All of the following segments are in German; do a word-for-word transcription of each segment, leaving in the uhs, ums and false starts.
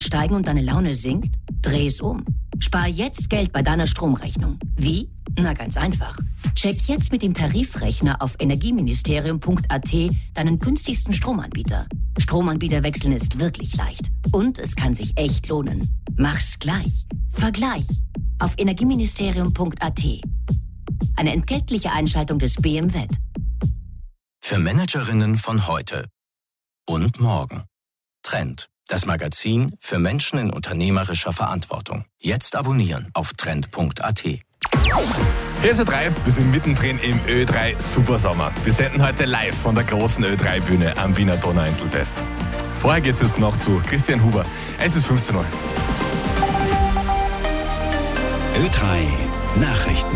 steigen und deine Laune sinkt? Dreh es um. Spar jetzt Geld bei deiner Stromrechnung. Wie? Na, ganz einfach. Check jetzt mit dem Tarifrechner auf energieministerium punkt a t deinen günstigsten Stromanbieter. Stromanbieter wechseln ist wirklich leicht. Und es kann sich echt lohnen. Mach's gleich. Vergleich. Auf energieministerium punkt a t. Eine entgeltliche Einschaltung des B M W. Für Managerinnen von heute und morgen. Trend. Das Magazin für Menschen in unternehmerischer Verantwortung. Jetzt abonnieren auf trend punkt a t. Hier ist Ö drei, wir sind mittendrin im Ö drei Supersommer. Wir senden heute live von der großen Ö drei Bühne am Wiener Donauinselfest. Vorher geht es jetzt noch zu Christian Huber. Es ist fünfzehn Uhr. Ö drei Nachrichten.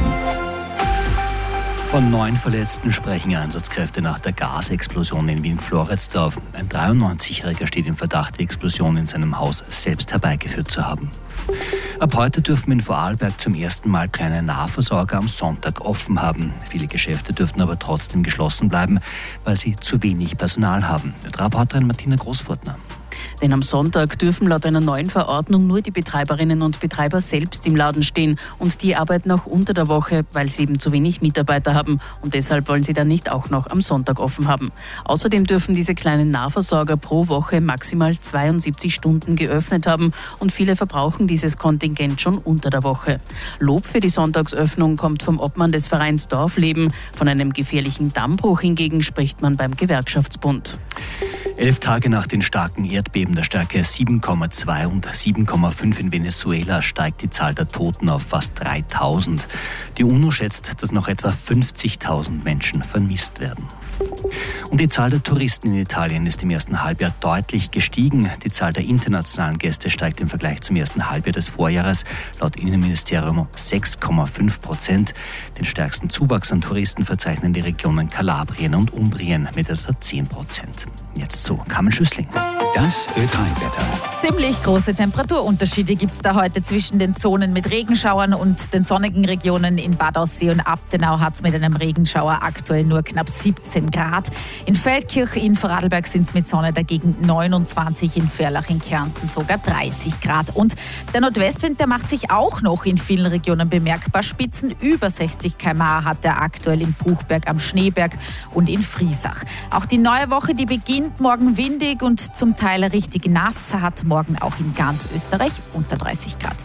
Von neun Verletzten sprechen Einsatzkräfte nach der Gasexplosion in Wien-Floridsdorf. Ein dreiundneunzigjähriger steht im Verdacht, die Explosion in seinem Haus selbst herbeigeführt zu haben. Ab heute dürfen in Vorarlberg zum ersten Mal kleine Nahversorger am Sonntag offen haben. Viele Geschäfte dürften aber trotzdem geschlossen bleiben, weil sie zu wenig Personal haben. Reporterin Martina Großfurtner. Denn am Sonntag dürfen laut einer neuen Verordnung nur die Betreiberinnen und Betreiber selbst im Laden stehen. Und die arbeiten auch unter der Woche, weil sie eben zu wenig Mitarbeiter haben. Und deshalb wollen sie dann nicht auch noch am Sonntag offen haben. Außerdem dürfen diese kleinen Nahversorger pro Woche maximal zweiundsiebzig Stunden geöffnet haben. Und viele verbrauchen dieses Kontingent schon unter der Woche. Lob für die Sonntagsöffnung kommt vom Obmann des Vereins Dorfleben. Von einem gefährlichen Dammbruch hingegen spricht man beim Gewerkschaftsbund. Elf Tage nach den starken Erdbeben der Stärke sieben Komma zwei und sieben Komma fünf in Venezuela steigt die Zahl der Toten auf fast dreitausend. Die UNO schätzt, dass noch etwa fünfzigtausend Menschen vermisst werden. Und die Zahl der Touristen in Italien ist im ersten Halbjahr deutlich gestiegen. Die Zahl der internationalen Gäste steigt im Vergleich zum ersten Halbjahr des Vorjahres laut Innenministerium um sechs Komma fünf Prozent. Den stärksten Zuwachs an Touristen verzeichnen die Regionen Kalabrien und Umbrien mit etwa zehn Prozent. Jetzt zu Carmen Schüssling. Das Ö drei Wetter. Ziemlich große Temperaturunterschiede gibt es da heute zwischen den Zonen mit Regenschauern und den sonnigen Regionen. In Bad Aussee und Abtenau hat es mit einem Regenschauer aktuell nur knapp siebzehn Grad. In Feldkirch in Vorarlberg sind es mit Sonne dagegen neunundzwanzig, in Ferlach in Kärnten sogar dreißig Grad. Und der Nordwestwind, der macht sich auch noch in vielen Regionen bemerkbar. Spitzen über sechzig Kilometer pro Stunde hat er aktuell in Buchberg am Schneeberg und in Friesach. Auch die neue Woche, die beginnt morgen windig und zum Teil richtig nass, hat morgen auch in ganz Österreich unter dreißig Grad.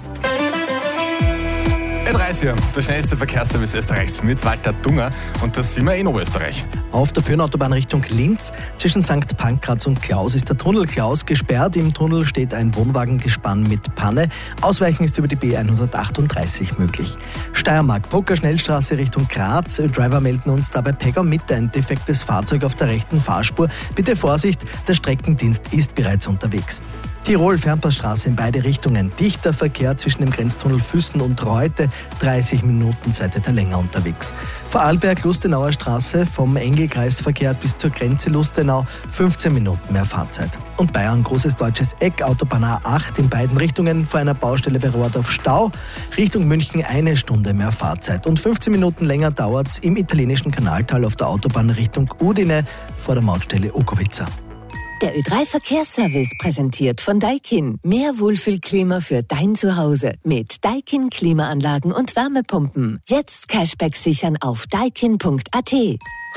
Ö drei ist hier, der schnellste Verkehrsservice Österreichs mit Walter Dunger, und das sind wir in Oberösterreich. Auf der Pöhnautobahn Richtung Linz zwischen Sankt Pankraz und Klaus ist der Tunnel Klaus gesperrt. Im Tunnel steht ein Wohnwagengespann mit Panne. Ausweichen ist über die B hundertachtunddreißig möglich. Steiermark, Brucker Schnellstraße Richtung Graz. Driver melden uns dabei Pegau Mitte ein defektes Fahrzeug auf der rechten Fahrspur. Bitte Vorsicht, der Streckendienst ist bereits unterwegs. Tirol, Fernpassstraße in beide Richtungen. Dichter Verkehr zwischen dem Grenztunnel Füssen und Reute. dreißig Minuten seid ihr da länger unterwegs. Vorarlberg, Lustenauer Straße vom Engelkreis verkehrt bis zur Grenze Lustenau. fünfzehn Minuten mehr Fahrzeit. Und Bayern, Großes Deutsches Eck, Autobahn A acht in beiden Richtungen. Vor einer Baustelle bei Rohrdorf Stau. Richtung München eine Stunde mehr Fahrzeit. Und fünfzehn Minuten länger dauert es im italienischen Kanaltal auf der Autobahn Richtung Udine vor der Mautstelle Okovica. Der Ö drei Verkehrsservice präsentiert von Daikin. Mehr Wohlfühlklima für dein Zuhause mit Daikin Klimaanlagen und Wärmepumpen. Jetzt Cashback sichern auf daikin punkt a t.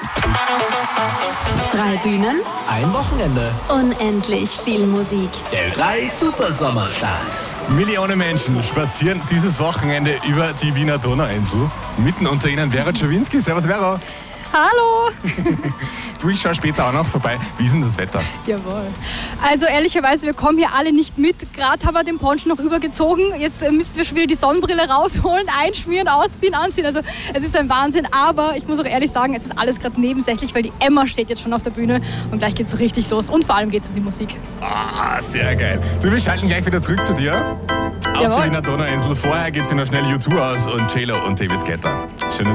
Drei Bühnen, Ein Wochenende. unendlich viel Musik. Der Ö drei Supersommerstart. Millionen Menschen spazieren dieses Wochenende über die Wiener Donauinsel. Mitten unter ihnen Vera Czerwinski. Servus Vera. Hallo! Du, ich schaue später auch noch vorbei. Wie ist denn das Wetter? Jawohl. Also ehrlicherweise, wir kommen hier alle nicht mit. Gerade haben wir den Poncho noch übergezogen. Jetzt müssen wir schon wieder die Sonnenbrille rausholen, einschmieren, ausziehen, anziehen. Also es ist ein Wahnsinn. Aber ich muss auch ehrlich sagen, es ist alles gerade nebensächlich, weil die Emma steht jetzt schon auf der Bühne und gleich geht es richtig los. Und vor allem geht es um die Musik. Ah, sehr geil. Du, wir schalten gleich wieder zurück zu dir. Auf die Wiener Donauinsel. Vorher geht es noch schnell U zwei aus und J-Lo und David Guetta. Schönen